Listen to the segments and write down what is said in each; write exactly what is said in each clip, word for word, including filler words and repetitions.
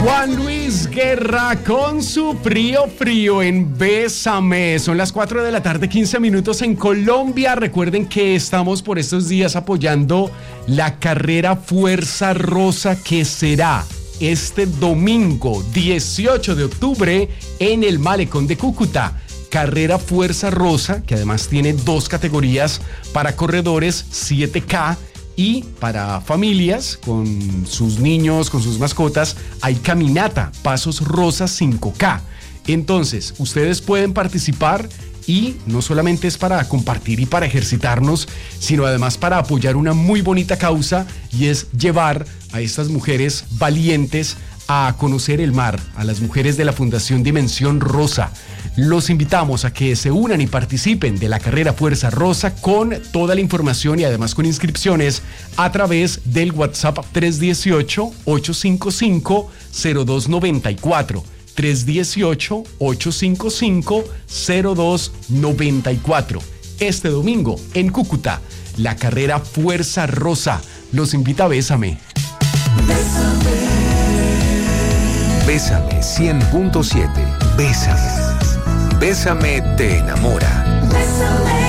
Juan Luis Guerra con su frío frío en Bésame. Son las cuatro de la tarde, quince minutos en Colombia. Recuerden que estamos por estos días apoyando la carrera Fuerza Rosa, que será este domingo dieciocho de octubre en el Malecón de Cúcuta. Carrera Fuerza Rosa, que además tiene dos categorías para corredores, siete K, y para familias con sus niños, con sus mascotas, hay caminata, Pasos Rosas cinco K. Entonces, ustedes pueden participar y no solamente es para compartir y para ejercitarnos, sino además para apoyar una muy bonita causa, y es llevar a estas mujeres valientes a conocer el mar, a las mujeres de la Fundación Dimensión Rosa. Los invitamos a que se unan y participen de la carrera Fuerza Rosa con toda la información y además con inscripciones a través del WhatsApp tres uno ocho, ocho cinco cinco, cero dos nueve cuatro. tres uno ocho, ocho cinco cinco, cero dos nueve cuatro. Este domingo en Cúcuta, la carrera Fuerza Rosa. Los invita a Bésame. Bésame. Bésame cien punto siete. Bésame. Bésame te enamora. Bésame.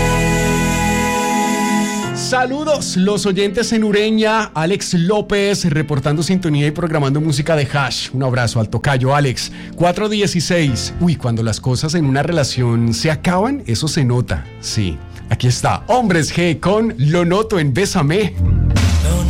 Saludos, los oyentes en Ureña. Alex López reportando sintonía y programando música de Hash. Un abrazo al tocayo Alex. cuatro dieciséis. Uy, cuando las cosas en una relación se acaban, eso se nota. Sí, aquí está Hombres G con Lo Noto en Bésame.